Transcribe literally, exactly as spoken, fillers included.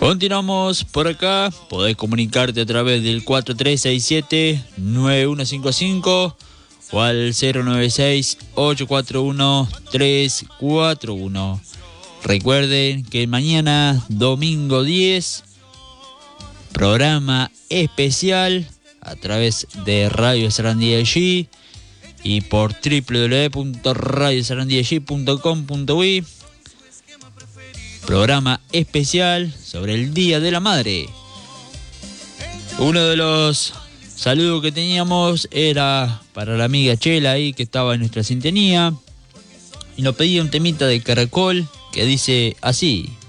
Continuamos por acá. Podés comunicarte a través del cuatro tres seis siete nueve uno cinco cinco o al cero nueve seis ocho cuatro uno tres cuatro uno. Recuerden que mañana, domingo diez, programa especial a través de Radio Sarandí Allí y por doble u doble u doble u punto radio sarandí allí punto com punto uy. Programa especial sobre el Día de la Madre. Uno de los saludos que teníamos era para la amiga Chela ahí que estaba en nuestra sintonía y nos pedía un temita de Caracol que dice así.